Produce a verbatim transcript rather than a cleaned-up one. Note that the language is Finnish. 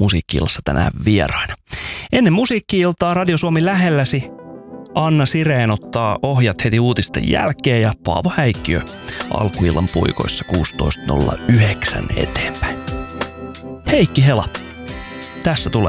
Musiikki-illassa tänään vieraina. Ennen Musiikki-iltaa Radio Suomi lähelläsi Anna Sireen ottaa ohjat heti uutisten jälkeen ja Paavo Häikkiö alkuillan puikoissa kuusitoista nolla yhdeksän eteenpäin. Heikki Hela, tässä tulee.